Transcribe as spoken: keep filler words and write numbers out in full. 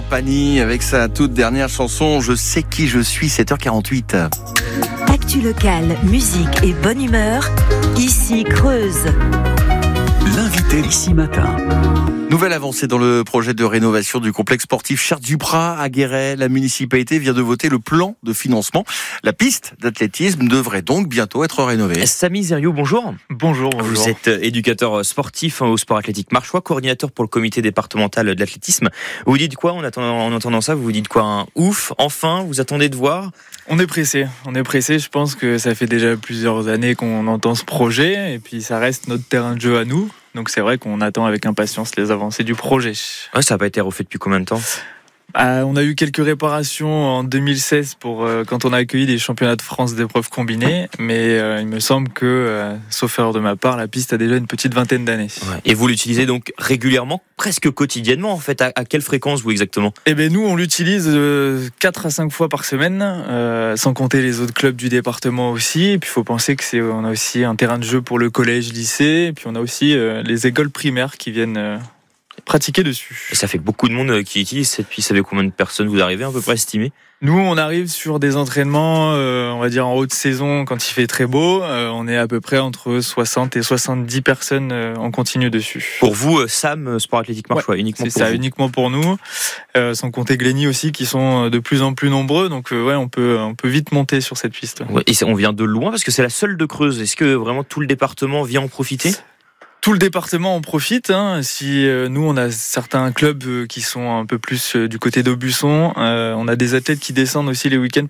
Pagny avec sa toute dernière chanson Je sais qui je suis, sept heures quarante-huit. Actu locale, musique et bonne humeur, ici Creuse. L'invité ici matin. Nouvelle avancée dans le projet de rénovation du complexe sportif Chartres-du-Prat à Guéret. La municipalité vient de voter le plan de financement. La piste d'athlétisme devrait donc bientôt être rénovée. Samy Zeriou, bonjour. Bonjour, bonjour. Vous êtes éducateur sportif au sport athlétique marchois, coordinateur pour le comité départemental de l'athlétisme. Vous vous dites quoi en attendant, en entendant ça? Vous vous dites quoi? Un ouf, enfin, vous attendez de voir? On est pressé, on est pressé. Je pense que ça fait déjà plusieurs années qu'on entend ce projet et puis ça reste notre terrain de jeu à nous. Donc c'est vrai qu'on attend avec impatience les avancées du projet. Ouais, ça n'a pas été refait depuis combien de temps? Euh, on a eu quelques réparations en deux mille seize pour euh, quand on a accueilli les championnats de France d'épreuves combinées, mais euh, il me semble que, euh, sauf erreur de ma part, la piste a déjà une petite vingtaine d'années. Ouais. Et vous l'utilisez donc régulièrement, presque quotidiennement en fait. À, à quelle fréquence vous exactement? Eh ben nous on l'utilise euh, quatre à cinq fois par semaine, euh, sans compter les autres clubs du département aussi. Et puis il faut penser que c'est on a aussi un terrain de jeu pour le collège, lycée, et puis on a aussi euh, les écoles primaires qui viennent. Euh, pratiquer dessus. Et ça fait beaucoup de monde qui utilise cette piste. Vous savez combien de personnes vous arrivez à peu près estimer? Nous, on arrive sur des entraînements, euh, on va dire en haute saison, quand il fait très beau. Euh, on est à peu près entre soixante et soixante-dix personnes euh, en continu dessus. Pour vous, Sam, Sport Athlétique Marchois, ouais, uniquement c'est pour ça, vous. uniquement pour nous. Euh, sans compter Glenny aussi, qui sont de plus en plus nombreux. Donc, euh, ouais, on peut, on peut vite monter sur cette piste. Ouais, et on vient de loin parce que c'est la seule de Creuse. Est-ce que vraiment tout le département vient en profiter? Tout le département en profite. Hein. Si euh, nous, on a certains clubs euh, qui sont un peu plus euh, du côté d'Aubusson, euh, on a des athlètes qui descendent aussi les week-ends